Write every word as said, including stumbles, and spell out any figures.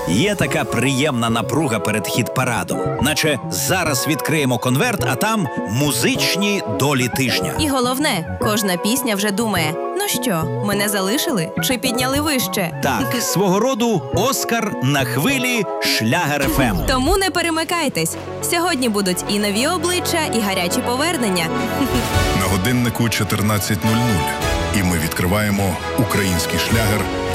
Є така приємна напруга перед хіт-парадом. Наче зараз відкриємо конверт, а там музичні долі тижня. І головне, кожна пісня вже думає: ну що, мене залишили чи підняли вище? Так, свого роду Оскар на хвилі Шлягер еф ем. Тому не перемикайтесь. Сьогодні будуть і нові обличчя, і гарячі повернення. На годиннику чотирнадцять нуль нуль. І ми відкриваємо український шлягер